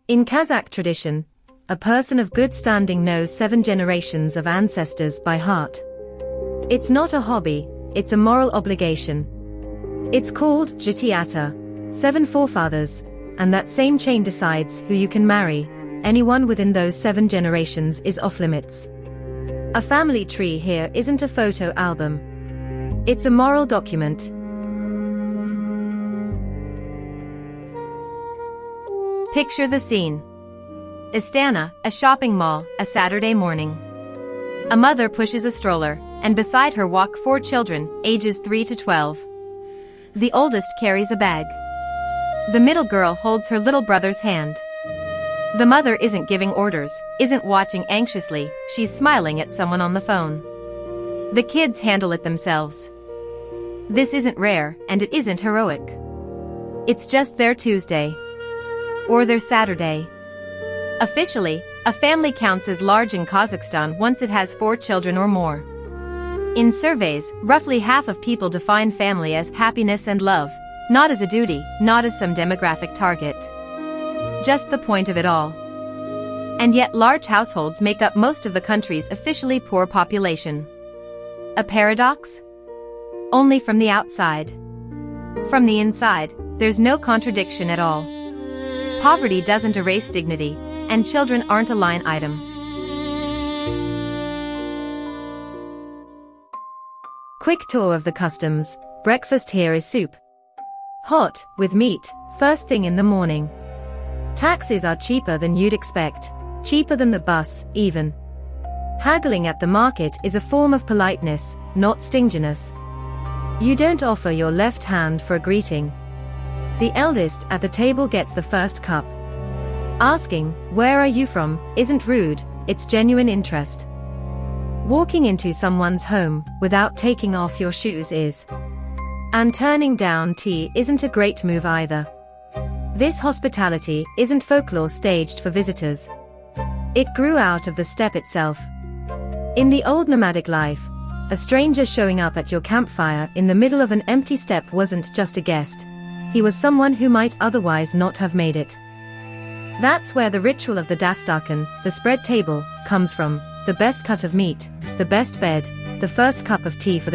In Kazakh tradition, a person of good standing knows 7 generations of ancestors by heart. It's not a hobby, it's a moral obligation. It's called Jatiata, 7 forefathers, and that same chain decides who you can marry. Anyone within those 7 generations is off limits. A family tree here isn't a photo album. It's a moral document. Picture the scene. Astana, a shopping mall, a Saturday morning. A mother pushes a stroller, and beside her walk 4 children, ages 3 to 12. The oldest carries a bag. The middle girl holds her little brother's hand. The mother isn't giving orders, isn't watching anxiously, she's smiling at someone on the phone. The kids handle it themselves. This isn't rare, and it isn't heroic. It's just their Tuesday. Or their Saturday. Officially, a family counts as large in Kazakhstan once it has 4 children or more. In surveys, roughly half of people define family as happiness and love, not as a duty, not as some demographic target. Just the point of it all. And yet large households make up most of the country's officially poor population. A paradox? Only from the outside. From the inside, there's no contradiction at all. Poverty doesn't erase dignity, and children aren't a line item. Quick tour of the customs. Breakfast here is soup. Hot, with meat, first thing in the morning. Taxis are cheaper than you'd expect. Cheaper than the bus, even. Haggling at the market is a form of politeness, not stinginess. You don't offer your left hand for a greeting. The eldest at the table gets the first cup. Asking, "Where are you from?" isn't rude, it's genuine interest. Walking into someone's home without taking off your shoes is. And turning down tea isn't a great move either. This hospitality isn't folklore staged for visitors. It grew out of the steppe itself. In the old nomadic life, a stranger showing up at your campfire in the middle of an empty steppe wasn't just a guest. He was someone who might otherwise not have made it. That's where the ritual of the dastarkan, the spread table, comes from. The best cut of meat, the best bed, the first cup of tea for the